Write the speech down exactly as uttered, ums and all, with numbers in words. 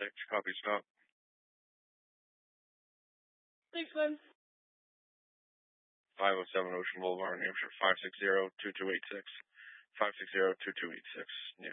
Thanks. Copy, stop. Thanks, man. five oh seven Ocean Boulevard, New Hampshire, five six zero, two two eight six. five six zero, two two eight six. Yeah.